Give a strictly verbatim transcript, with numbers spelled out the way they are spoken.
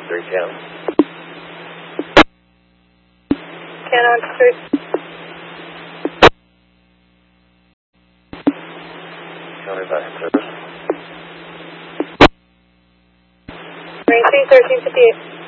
three ten. Canon three. County back in service. Range thirteen fifty-eight.